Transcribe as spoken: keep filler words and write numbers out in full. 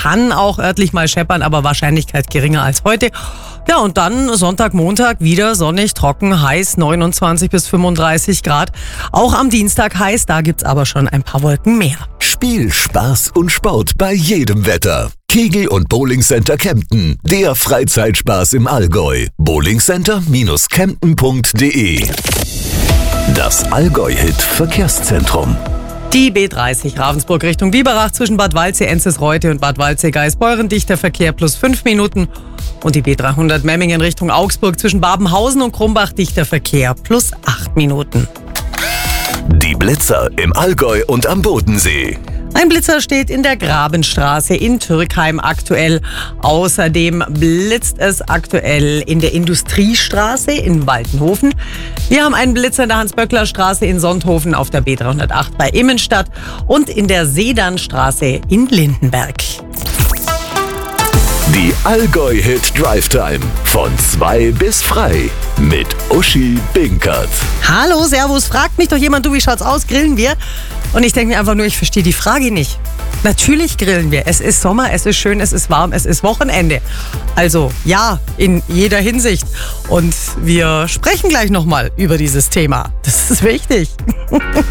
kann auch örtlich mal scheppern, aber Wahrscheinlichkeit geringer als heute. Ja, und dann Sonntag, Montag wieder sonnig, trocken, heiß, neunundzwanzig bis fünfunddreißig Grad. Auch am Dienstag heiß, da gibt's aber schon ein paar Wolken mehr. Spiel, Spaß und Sport bei jedem Wetter. Kegel- und Bowlingcenter Kempten, der Freizeitspaß im Allgäu. bowlingcenter Bindestrich kempten Punkt de. Das Allgäu-Hit-Verkehrszentrum. Die B dreißig Ravensburg Richtung Biberach zwischen Bad Waldsee, Enzes-Reute und Bad Waldsee-Geisbeuren, dichter Verkehr plus fünf Minuten. Und die B dreihundert Memmingen Richtung Augsburg zwischen Babenhausen und Krumbach, dichter Verkehr plus acht Minuten. Die Blitzer im Allgäu und am Bodensee. Ein Blitzer steht in der Grabenstraße in Türkheim aktuell. Außerdem blitzt es aktuell in der Industriestraße in Waltenhofen. Wir haben einen Blitzer in der Hans-Böckler-Straße in Sonthofen auf der B dreihundertacht bei Immenstadt und in der Sedernstraße in Lindenberg. Die Allgäu-Hit Drive Time von zwei bis frei mit Uschi Binkert. Hallo, servus, fragt mich doch jemand, du, wie schaut's aus, grillen wir? Und ich denke mir einfach nur, ich verstehe die Frage nicht. Natürlich grillen wir. Es ist Sommer, es ist schön, es ist warm, es ist Wochenende. Also ja, in jeder Hinsicht. Und wir sprechen gleich nochmal über dieses Thema. Das ist wichtig.